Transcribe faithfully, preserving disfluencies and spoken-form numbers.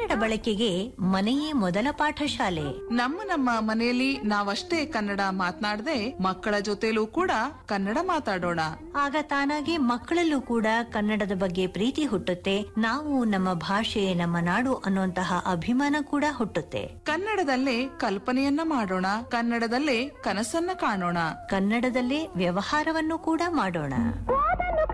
ಕನ್ನಡ ಬಳಕೆಗೆ ಮನೆಯೇ ಮೊದಲ ಪಾಠಶಾಲೆ. ನಮ್ಮ ನಮ್ಮ ಮನೆಯಲ್ಲಿ ನಾವಷ್ಟೇ ಕನ್ನಡ ಮಾತನಾಡದೆ ಮಕ್ಕಳ ಜೊತೆಲೂ ಕೂಡ ಕನ್ನಡ ಮಾತಾಡೋಣ. ಆಗ ತಾನಾಗೆ ಮಕ್ಕಳಲ್ಲೂ ಕೂಡ ಕನ್ನಡದ ಬಗ್ಗೆ ಪ್ರೀತಿ ಹುಟ್ಟುತ್ತೆ. ನಾವು ನಮ್ಮ ಭಾಷೆ, ನಮ್ಮ ನಾಡು ಅನ್ನುವಂತಹ ಅಭಿಮಾನ ಕೂಡ ಹುಟ್ಟುತ್ತೆ. ಕನ್ನಡದಲ್ಲೇ ಕಲ್ಪನೆಯನ್ನ ಮಾಡೋಣ, ಕನ್ನಡದಲ್ಲೇ ಕನಸನ್ನ ಕಾಣೋಣ, ಕನ್ನಡದಲ್ಲೇ ವ್ಯವಹಾರವನ್ನು ಕೂಡ ಮಾಡೋಣ.